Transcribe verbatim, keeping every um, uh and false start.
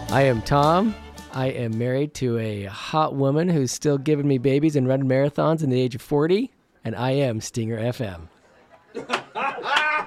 I am Tom. I am married to a hot woman who's still giving me babies and running marathons in the age of forty, and I am Stinger F M.